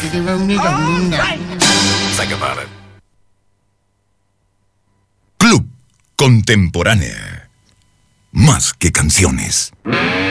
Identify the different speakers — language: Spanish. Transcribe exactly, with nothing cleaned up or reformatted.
Speaker 1: Think about it. Club Contemporánea. Más que canciones.